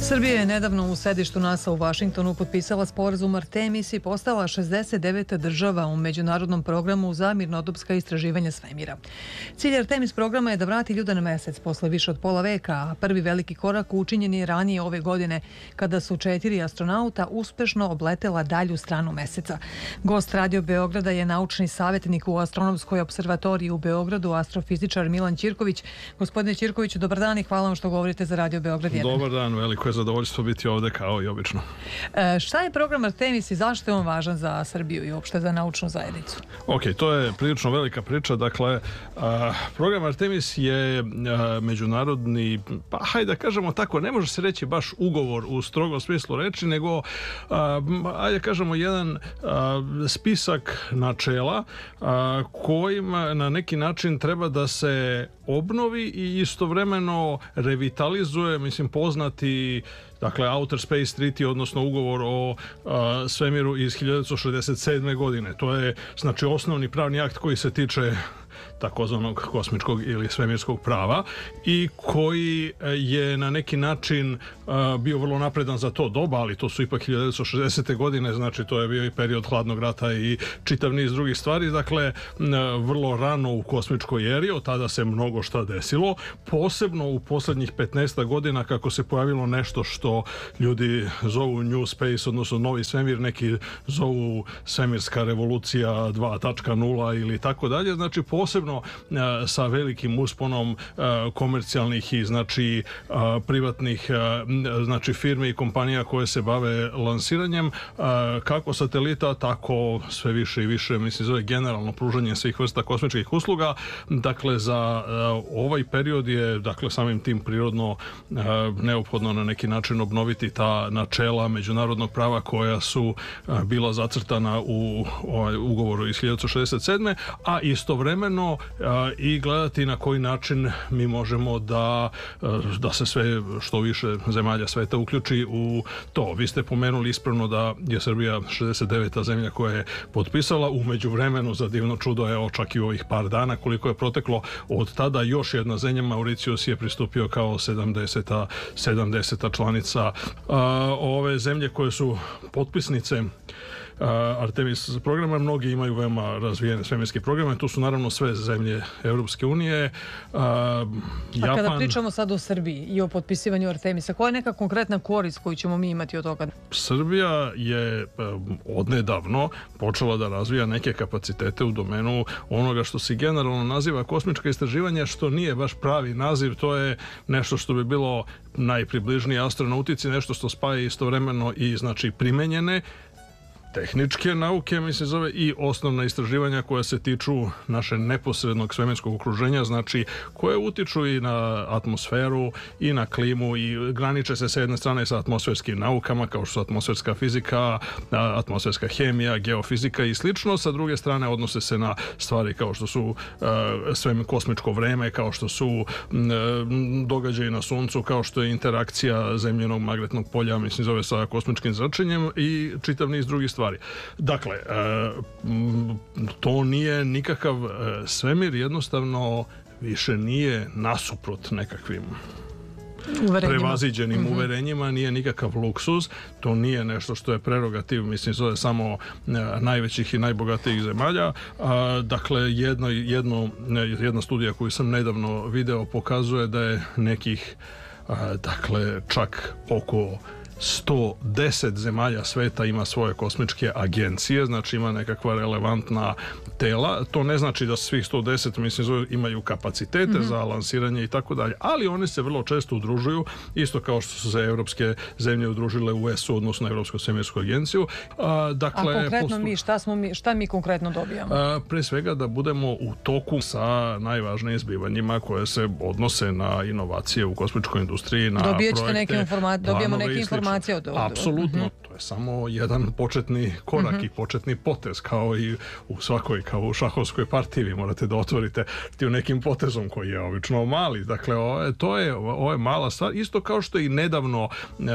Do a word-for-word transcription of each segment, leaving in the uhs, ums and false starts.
Srbija je nedavno u sedištu NASA u Vašingtonu potpisala sporazum Artemis i postala šezdeset deveta država u međunarodnom programu za mirnodopska istraživanja svemira. Cilj Artemis programa je da vrati ljude na mesec posle više od pola veka, a prvi veliki korak učinjen je ranije ove godine kada su četiri astronauta uspešno obletela dalju stranu meseca. Gost Radio Beograda je naučni savjetnik u Astronomskoj observatoriji u Beogradu, astrofizičar Milan Ćirković. Gospodine Ćirkoviću, dobar dan i hvala vam što govorite za Radio Beograd jedan. Dobar dan, veliko je zadovoljstvo biti ovde kao i obično. E, šta je program Artemis i zašto je on važan za Srbiju i uopšte za naučnu zajednicu? Ok, to je prilično velika priča. Dakle, a, program Artemis je a, međunarodni, pa hajde da kažemo tako, ne može se reći baš ugovor u strogom smislu reči, nego a, ajde da kažemo jedan a, spisak načela a, kojima na neki način treba da se obnovi i istovremeno revitalizuje, mislim, poznati dakle Outer Space Treaty, odnosno ugovor o a, svemiru iz hiljadu devetsto šezdeset sedme. godine. To je znači osnovni pravni akt koji se tiče takozvanog kosmičkog ili svemirskog prava i koji je na neki način uh, bio vrlo napredan za to doba, ali to su ipak hiljadu devetsto šezdesete. godine, znači to je bio i period hladnog rata i čitav niz drugih stvari, dakle uh, vrlo rano u kosmičkoj eri, od tada se mnogo šta desilo, posebno u poslednjih petnaest godina kako se pojavilo nešto što ljudi zovu New Space, odnosno novi svemir, neki zovu svemirska revolucija dva tačka nula ili tako dalje, znači posebno sa velikim usponom komercijalnih i znači privatnih znači firme i kompanija koje se bave lansiranjem kako satelita, tako sve više i više, mislim, zove generalno pružanje svih vrsta kosmičkih usluga. Dakle, za ovaj period je, dakle, samim tim prirodno neophodno na neki način obnoviti ta načela međunarodnog prava koja su bila zacrtana u ovaj ugovoru iz hiljadu devetsto šezdeset sedme. a istovremeno i gledati na koji način mi možemo da, da se sve što više zemalja sveta uključi u to. Vi ste pomenuli ispravno da je Srbija šezdeset deveta zemlja koja je potpisala. U međuvremenu, za divno čudo, evo čak i u ovih par dana koliko je proteklo od tada, još jedna zemlja, Mauricijus, je pristupio kao sedamdeseta sedamdeseta članica. A, ove zemlje koje su potpisnice Artemis programa, mnogi imaju veoma razvijene svemirske programe, to su naravno sve zemlje Evropske unije. A, Japan... A kada pričamo sad o Srbiji i o potpisivanju Artemisa, koja je neka konkretna korist koju ćemo mi imati od toga? Srbija je odnedavno počela da razvija neke kapacitete u domenu onoga što se generalno naziva kosmička istraživanja, što nije baš pravi naziv, to je nešto što bi bilo najpribližnije astronautici, nešto što spaja istovremeno i znači primenjene tehničke nauke, mislim, zove, i osnovna istraživanja koja se tiču naše neposrednog svemirskog okruženja, znači koje utiču i na atmosferu i na klimu i graniče se sa jedne strane sa atmosferskim naukama kao što su atmosferska fizika, atmosferska hemija, geofizika i slično, sa druge strane odnose se na stvari kao što su uh, svemir, kosmičko vreme, kao što su uh, događaji na suncu, kao što je interakcija zemljenog magnetnog polja, mislim, zove, sa kosmičkim zračenjem i čitav niz drugih stvari. Dakle, to nije nikakav svemir, jednostavno više nije nasuprot nekakvim prevaziđenim mm-hmm. uverenjima, nije nikakav luksuz, to nije nešto što je prerogativ, mislim, zove samo najvećih i najbogatijih zemalja. Dakle, jedno, jedno, jedna studija koju sam nedavno video pokazuje da je nekih, dakle, čak oko sto deset zemalja sveta ima svoje kosmičke agencije, znači ima nekakva relevantna tela. To ne znači da svih sto deset, mislim, imaju kapacitete mm-hmm. za lansiranje i tako dalje, ali one se vrlo često udružuju, isto kao što su se evropske zemlje udružile u E S U, odnosno Evropsku svemirsku agenciju. A, dakle, a konkretno postu... mi, šta, smo mi, šta mi konkretno dobijamo? A, pre svega da budemo u toku sa najvažnijim zbivanjima koje se odnose na inovacije u kosmičkoj industriji, na Dobijete projekte, neke informa- dobijemo neke informacije informacija od... Apsolutno, to je samo jedan početni korak uh-huh. i početni potez, kao i u svakoj, kao u šahovskoj partiji, vi morate da otvorite ti u nekim potezom koji je obično mali. Dakle, ovo, to je, ovo je mala stvar. Isto kao što i nedavno,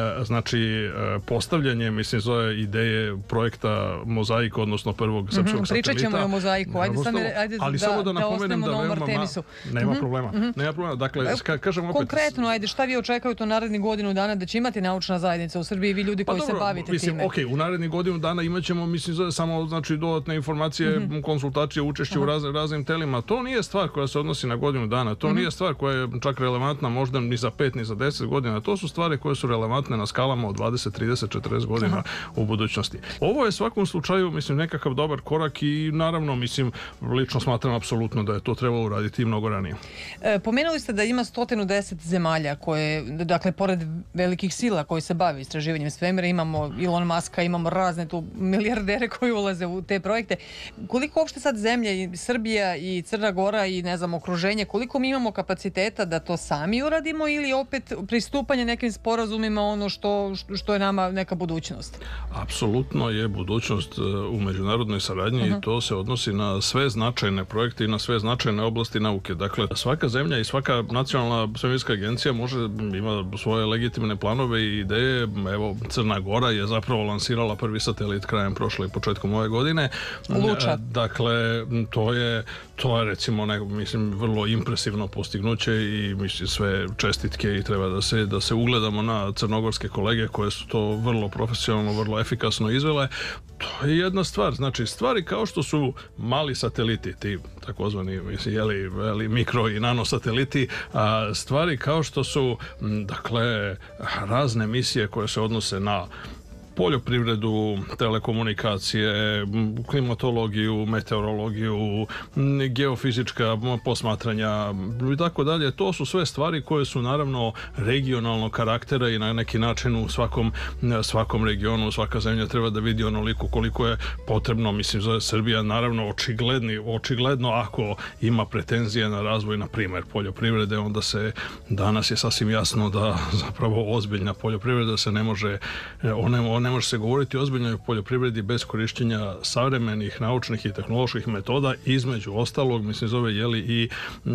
znači, postavljanje, mislim, zove ideje projekta Mozaik, odnosno prvog srpskog uh-huh. satelita. Pričat ćemo o Mozaiku. Ajde, sam, ajde ali da, samo da napomenem da, da veoma Artemisu. Ma, nema uh-huh. problema. Uh-huh. Nema problema. Dakle, ka, kažem opet... Konkretno, ajde, šta vi očekujete u narednih godinu dana da će imati naučna zajednica u Srbiji i vi ljudi koji pa dobro, se bavite mislim, time? Ok, u narednih godinu dana imat ćemo, mislim, samo znači, dodatne informacije, mm-hmm. konsultacije, učešće uh-huh. u raz, raznim telima. To nije stvar koja se odnosi na godinu dana. To mm-hmm. nije stvar koja je čak relevantna možda ni za pet, ni za deset godina. To su stvari koje su relevantne na skalama od dvadeset, trideset, četrdeset godina uh-huh. u budućnosti. Ovo je u svakom slučaju, mislim, nekakav dobar korak i naravno, mislim, lično smatram apsolutno da je to trebalo uraditi i mnogo ranije. E, pomenuli ste da ima sto deset zemalja koje, dakle, pored velikih sila koji se bave istraživanjem svemira, imamo Elon Muska, imamo razne tu milijardere koji ulaze u te projekte. Koliko uopšte sad zemlje, i Srbija i Crna Gora i, ne znam, okruženje, koliko mi imamo kapaciteta da to sami uradimo ili opet pristupanje nekim sporazumima ono što, što je nama neka budućnost? Apsolutno je budućnost u međunarodnoj saradnji uh-huh. i to se odnosi na sve značajne projekte i na sve značajne oblasti nauke. Dakle, svaka zemlja i svaka nacionalna svemirska agencija može, ima svoje legitimne planove i ideje. Evo, Crna Gora je zapravo lansirala prvi satelit krajem prošle i početkom ove godine. Luča. Dakle, to je, to je recimo, ne, mislim, vrlo impresivno postignuće i mislim sve čestitke i treba da se, da se ugledamo na crnogorske kolege koje su to vrlo profesionalno, vrlo efikasno izvele. To je jedna stvar. Znači, stvari kao što su mali sateliti, ti takozvani, mislim, jeli, jeli mikro i nano sateliti, a stvari kao što su, dakle, razne misije koje se odnose na poljoprivredu, telekomunikacije, klimatologiju, meteorologiju, geofizička posmatranja i tako dalje. To su sve stvari koje su naravno regionalnog karaktera i na neki način u svakom, svakom regionu, svaka zemlja treba da vidi onoliko koliko je potrebno. Mislim, za Srbija naravno očigledni, očigledno ako ima pretenzije na razvoj, na primjer, poljoprivrede, onda se danas je sasvim jasno da zapravo ozbiljna poljoprivreda se ne može, one ne može se govoriti o ozbiljnoj poljoprivredi bez korišćenja savremenih naučnih i tehnoloških metoda, između ostalog, mislim, zove jeli i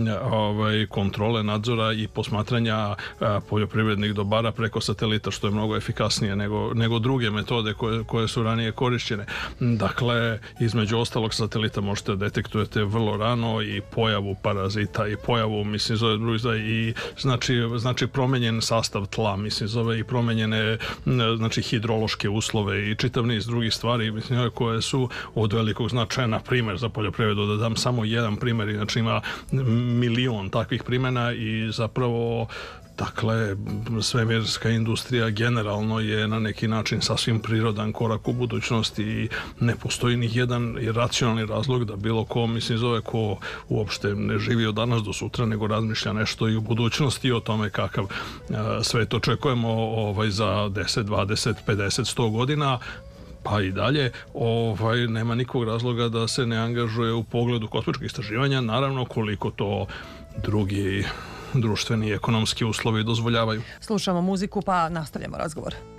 ovaj, kontrole nadzora i posmatranja a, poljoprivrednih dobara preko satelita, što je mnogo efikasnije nego, nego druge metode koje, koje su ranije korišćene. Dakle, između ostalog satelita možete detektujete vrlo rano i pojavu parazita i pojavu, mislim, zove druga i znači, znači promenjen sastav tla, mislim, zove i promenjene znači hidrološke uslove i čitav niz drugih stvari, mislim, koje su od velikog značaja, na primjer za poljoprivredu, da dam samo jedan primjer, inače ima milion takvih primjena i zapravo dakle, svemirska industrija generalno je na neki način sasvim prirodan korak u budućnosti i ne postoji ni jedan racionalni razlog da bilo ko, mislim, zove ko uopšte ne živi od danas do sutra, nego razmišlja nešto i u budućnosti i o tome kakav svet očekujemo ovaj, za deset, dvadeset, pedeset, sto godina, pa i dalje, ovaj, nema nikog razloga da se ne angažuje u pogledu kosmičkih istraživanja, naravno koliko to drugi društveni i ekonomski uslovi dozvoljavaju. Slušamo muziku pa nastavljamo razgovor.